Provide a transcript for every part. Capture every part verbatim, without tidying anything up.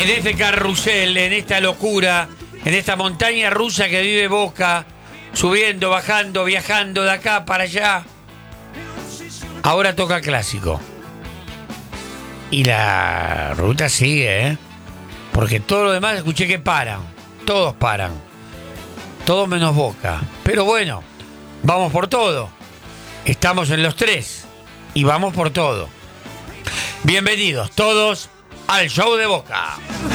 En este carrusel, en esta locura, en esta montaña rusa que vive Boca, subiendo, bajando, viajando de acá para allá, ahora toca clásico. Y la ruta sigue, ¿eh? Porque todo lo demás escuché que paran, todos paran, todos menos Boca. Pero bueno, vamos por todo. Estamos en los tres y vamos por todo. Bienvenidos todos al show de Boca.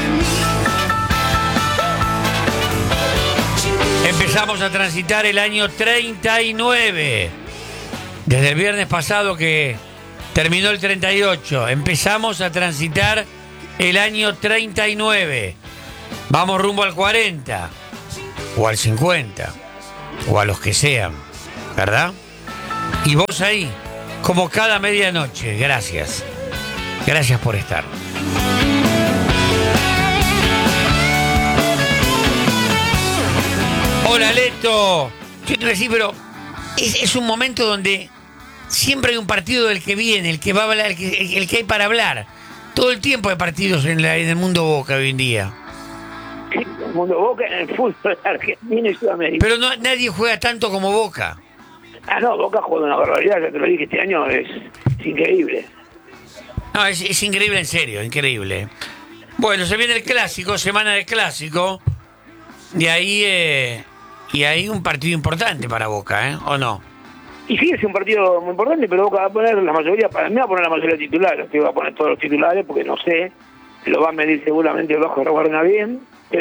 Empezamos a transitar el año treinta y nueve. Desde el viernes pasado que terminó el treinta y ocho, empezamos a transitar el año treinta y nueve. Vamos rumbo al cuarenta, o al cincuenta, o a los que sean, ¿verdad? Y vos ahí, como cada medianoche, gracias. Gracias por estar. Hola, Leto. Yo te voy a decir, pero es, es un momento donde siempre hay un partido del que viene, el que va a hablar, el que, el que hay para hablar. Todo el tiempo hay partidos en, la, en el mundo Boca hoy en día. El mundo Boca en el fútbol argentino y Sudamérica. Pero no, nadie juega tanto como Boca. Ah, no, Boca juega una barbaridad, ya te lo dije, este año es, es increíble. No, es, es increíble, en serio, increíble. Bueno, se viene el clásico, semana de clásico. Y ahí, eh, y ahí un partido importante para Boca, ¿eh? ¿O no? Y sí, es un partido muy importante, pero Boca va a poner la mayoría, para mí va a poner la mayoría de titulares, que va a poner todos los titulares, porque no sé, lo va a medir seguramente el Bajo Reguarna bien,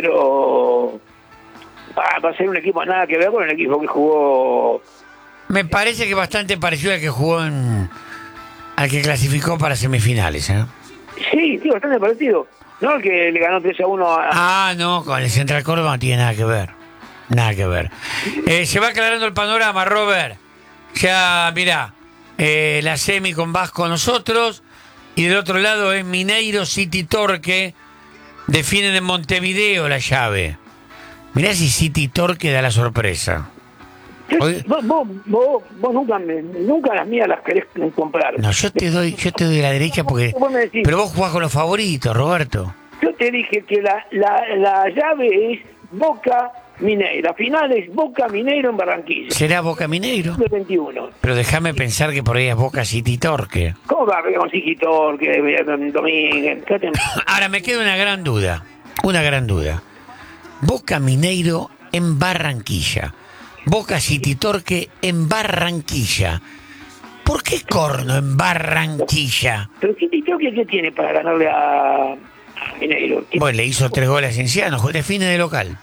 pero va, va a ser un equipo nada que ver con el equipo que jugó. Me parece que bastante parecido al que jugó en... al que clasificó para semifinales, ¿eh? Sí, sí, bastante parecido. No el que le ganó tres a uno a... Ah, no, con el Central Córdoba no tiene nada que ver. Nada que ver. Eh, se va aclarando el panorama, Robert. Ya, mirá, eh, la semi con Vasco nosotros, y del otro lado es Mineiro City Torque. Definen en Montevideo la llave. Mirá si City Torque da la sorpresa. Vos, vos, vos, vos nunca, me, nunca las mías las querés comprar. No, yo te doy, yo te doy la derecha porque... Vos me decís, pero vos jugás con los favoritos, Roberto. yo te dije que la, la, la llave es Boca Mineiro. La final es Boca Mineiro en Barranquilla. ¿Será Boca Mineiro? De veintiuno. Pero déjame pensar que por ahí es Boca City Torque. ¿Cómo va con City Torque, Domínguez? Ahora me queda una gran duda. Una gran duda. Boca Mineiro en Barranquilla. Boca City Torque en Barranquilla. ¿Por qué corno en Barranquilla? Pero City Torque, ¿qué tiene para ganarle a, a Mineiro? Bueno, le hizo tres goles a Cienciano, define de local.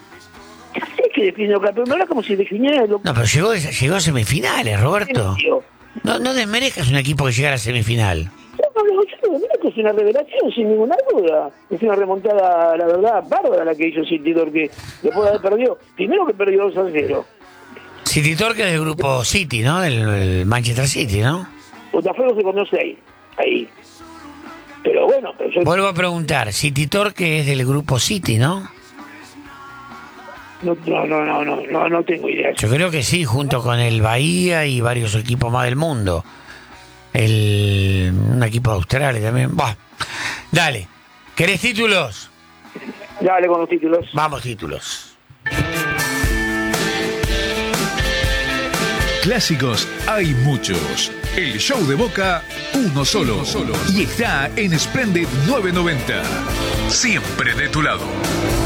Ya sé que define de local, pero no era como si definiera de local. No, pero llegó, llegó a semifinales, Roberto. No, no desmerezcas un equipo que llega a la semifinal. No, no, yo no, mira que es una revelación, sin ninguna duda. Es una remontada, la verdad, bárbara la que hizo City Torque después de haber perdido. Primero que perdió dos a cero. City Torque es del grupo City, ¿no? Del, del Manchester City, ¿no? Botafogo se conoce ahí, ahí. Pero bueno... Pero yo... Vuelvo a preguntar, City Torque es del grupo City, ¿no? No, no, no, no, no, no, no tengo idea. Yo creo que sí, junto con el Bahía y varios equipos más del mundo. El, un equipo de Australia también. Bah, dale, ¿querés títulos? Dale con los títulos. Vamos, títulos. Clásicos hay muchos. El show de Boca, uno solo. Uno solo. Y está en Splendid novecientos noventa. Siempre de tu lado.